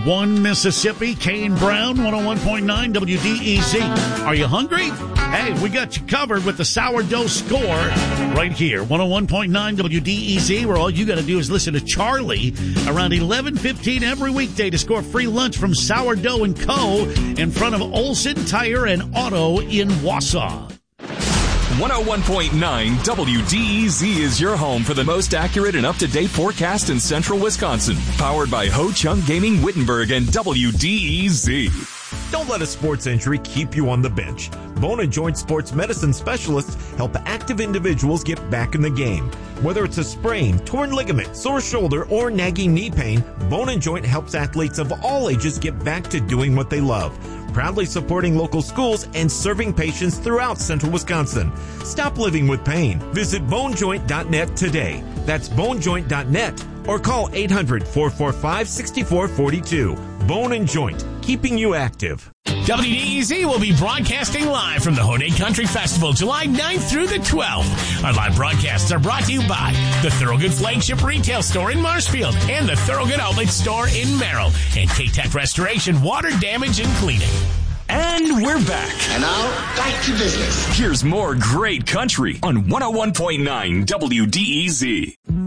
1 Mississippi. Kane Brown, 101.9 WDEZ. Are you hungry? Hey, we got you covered with the Sourdough Score right here. 101.9 WDEZ, where all you got to do is listen to Charlie around 11:15 every weekday to score free lunch from Sourdough & Co. in front of Olson Tire and Auto in Wausau. 101.9 WDEZ is your home for the most accurate and up-to-date forecast in central Wisconsin. Powered by Ho Chung Gaming Wittenberg and WDEZ. Don't let a sports injury keep you on the bench. Bone and Joint Sports Medicine specialists help active individuals get back in the game. Whether it's a sprain, torn ligament, sore shoulder, or nagging knee pain, Bone and Joint helps athletes of all ages get back to doing what they love. Proudly supporting local schools and serving patients throughout central Wisconsin. Stop living with pain. Visit bonejoint.net today. That's bonejoint.net or call 800-445-6442. Bone and Joint, keeping you active. WDEZ will be broadcasting live from the Houday Country Festival July 9th through the 12th. Our live broadcasts are brought to you by the Thorogood Flagship Retail Store in Marshfield and the Thorogood Outlet Store in Merrill and K-Tech Restoration Water Damage and Cleaning. And we're back. And now, back to business. Here's more great country on 101.9 WDEZ.